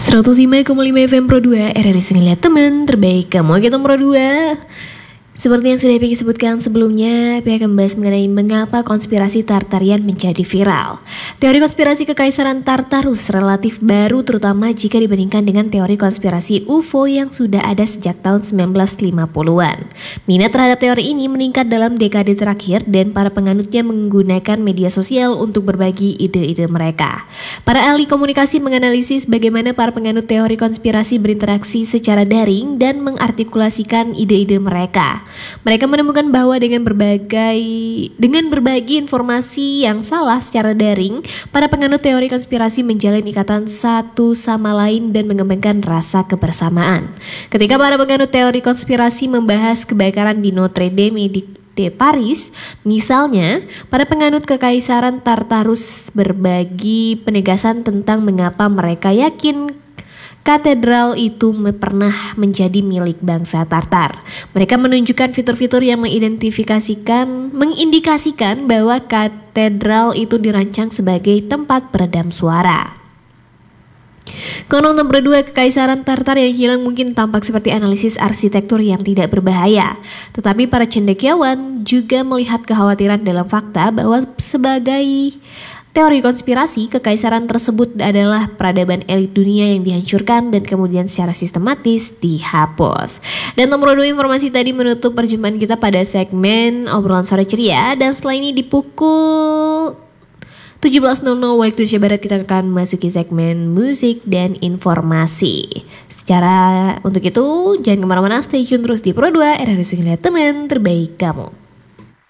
105,5 FM Pro 2 RRI Sungai Lihat Teman terbaik kamu gitu Pro 2. Seperti yang sudah Piki sebutkan sebelumnya, pihak membahas mengenai mengapa konspirasi Tartarian menjadi viral. Teori konspirasi kekaisaran Tartarus relatif baru terutama jika dibandingkan dengan teori konspirasi UFO yang sudah ada sejak tahun 1950-an. Minat terhadap teori ini meningkat dalam dekade terakhir dan para penganutnya menggunakan media sosial untuk berbagi ide-ide mereka. Para ahli komunikasi menganalisis bagaimana para penganut teori konspirasi berinteraksi secara daring dan mengartikulasikan ide-ide mereka. Mereka menemukan bahwa dengan berbagi informasi yang salah secara daring, para penganut teori konspirasi menjalin ikatan satu sama lain dan mengembangkan rasa kebersamaan. Ketika para penganut teori konspirasi membahas kebakaran di Notre Dame de Paris, misalnya, para penganut kekaisaran Tartarus berbagi penegasan tentang mengapa mereka yakin katedral itu pernah menjadi milik bangsa Tartar. Mereka menunjukkan fitur-fitur yang mengindikasikan bahwa katedral itu dirancang sebagai tempat peredam suara. Konon nomor 2 kekaisaran Tartar yang hilang mungkin tampak seperti analisis arsitektur yang tidak berbahaya. Tetapi para cendekiawan juga melihat kekhawatiran dalam fakta bahwa sebagai teori konspirasi, kekaisaran tersebut adalah peradaban elit dunia yang dihancurkan dan kemudian secara sistematis dihapus. Dan nomor 2 informasi tadi menutup perjumpaan kita pada segmen obrolan sore ceria. Dan setelah ini di pukul 17.00 waktu Indonesia Barat kita akan memasuki segmen musik dan informasi. Untuk itu jangan kemana-mana, stay tune terus di Pro 2 RRI Sungai Lihat Teman terbaik kamu.